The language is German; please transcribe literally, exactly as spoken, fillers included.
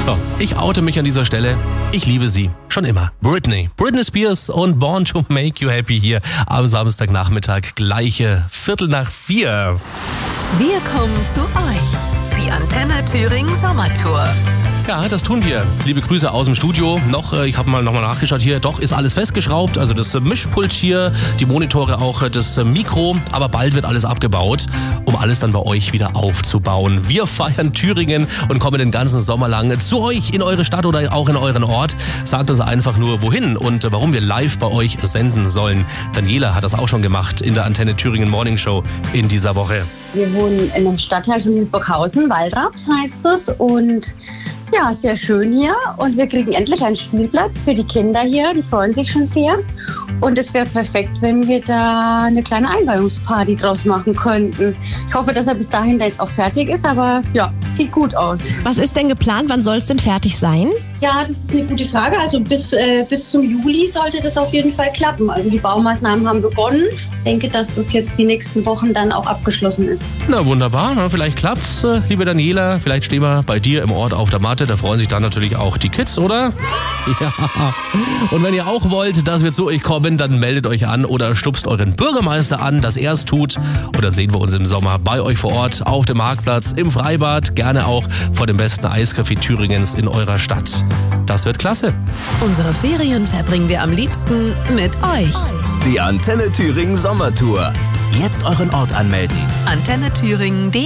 So, ich oute mich an dieser Stelle. Ich liebe sie. Schon immer. Britney. Britney Spears und Born to Make You Happy hier am Samstagnachmittag. Gleiche Viertel nach vier. Wir kommen zu euch. Die Antenne Thüringen Sommertour. Ja, das tun wir. Liebe Grüße aus dem Studio. Noch, ich habe mal nochmal nachgeschaut hier. Doch, ist alles festgeschraubt. Also das Mischpult hier, die Monitore, auch das Mikro. Aber bald wird alles abgebaut, um alles dann bei euch wieder aufzubauen. Wir feiern Thüringen und kommen den ganzen Sommer lang zu euch in eure Stadt oder auch in euren Ort. Sagt uns einfach nur, wohin und warum wir live bei euch senden sollen. Daniela hat das auch schon gemacht in der Antenne Thüringen Morning Show in dieser Woche. Wir wohnen in einem Stadtteil von Hildburghausen, Waldraps heißt es. Und ja, sehr schön hier. Und wir kriegen endlich einen Spielplatz für die Kinder hier. Die freuen sich schon sehr. Und es wäre perfekt, wenn wir da eine kleine Einweihungsparty draus machen könnten. Ich hoffe, dass er bis dahin da jetzt auch fertig ist. Aber ja, sieht gut aus. Was ist denn geplant? Wann soll es denn fertig sein? Ja, das ist eine gute Frage. Also bis, äh, bis zum Juli sollte das auf jeden Fall klappen. Also die Baumaßnahmen haben begonnen. Ich denke, dass das jetzt die nächsten Wochen dann auch abgeschlossen ist. Na wunderbar, na, vielleicht klappt's, äh, liebe Daniela. Vielleicht stehen wir bei dir im Ort auf der Matte. Da freuen sich dann natürlich auch die Kids, oder? Ja. Und wenn ihr auch wollt, dass wir zu euch kommen, dann meldet euch an oder stupst euren Bürgermeister an, dass er es tut. Und dann sehen wir uns im Sommer bei euch vor Ort, auf dem Marktplatz, im Freibad, gerne auch vor dem besten Eiscafé Thüringens in eurer Stadt. Das wird klasse. Unsere Ferien verbringen wir am liebsten mit euch. Die Antenne Thüringen Sommertour. Jetzt euren Ort anmelden. Antenne Thüringen.